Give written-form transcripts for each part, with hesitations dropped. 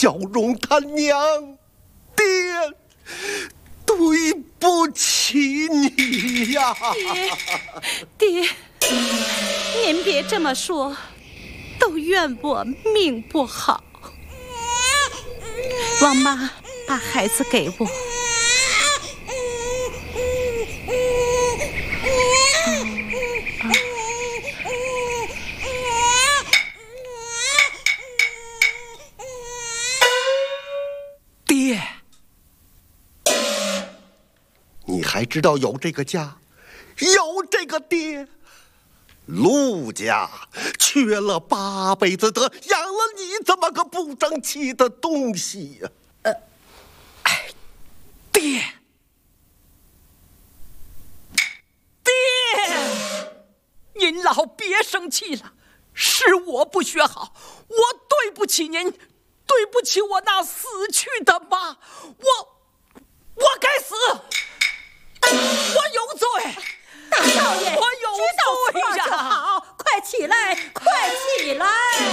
笑容他娘，爹，对不起你呀！ 爹，您别这么说，都怨我命不好。王妈，把孩子给我。 爹，你还知道有这个家，有这个爹。陆家缺了8辈子德，养了你这么个不争气的东西呀！ 爹，您老别生气了，是我不学好，我对不起您，对不起我那死去的妈，我该死，我有罪。 大少爷， 我有罪呀！ 知道错就好，快起来，快起来！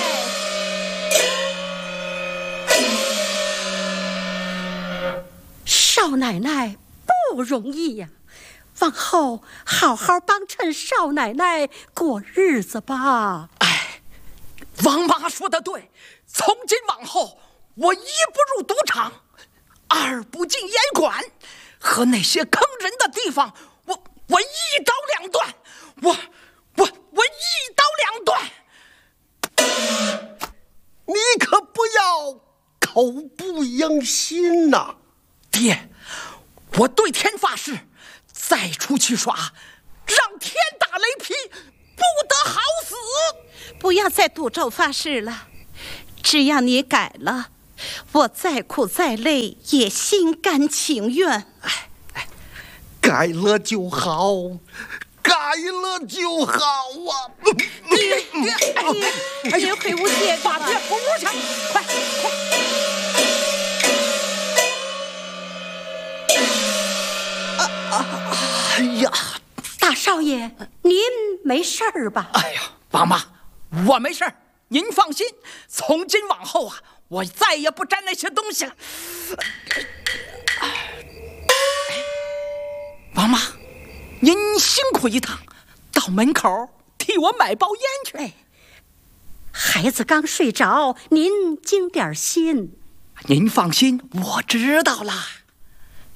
少奶奶不容易呀，往后好好帮衬少奶奶过日子吧。 哎，王妈说的对，从今往后，我一不入赌场，二不进烟馆，和那些坑人的地方，我一刀两断，我一刀两断。 你可不要口不应心呐！ 爹，我对天发誓，再出去耍，让天打雷劈，不得好死。 不要再赌咒发誓了，只要你改了，我再苦再累也心甘情愿。 改了就好，改了就好啊！ 爹回屋歇着吧。 爹，回屋去，快！哎呀， 大少爷，您没事儿吧？ 哎呀，王妈，我没事儿，您放心。从今往后啊，我再也不沾那些东西了。王妈，您辛苦一趟，到门口替我买包烟去。 哎，孩子刚睡着，您精点心。 您放心，我知道了。